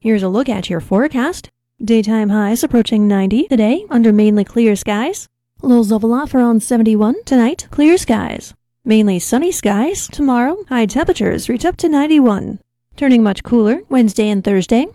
Here's a look at your forecast. Daytime highs approaching 90 today under mainly clear skies. Lows level off around 71 tonight, clear skies. Mainly sunny skies tomorrow, high temperatures reach up to 91. Turning much cooler Wednesday and Thursday.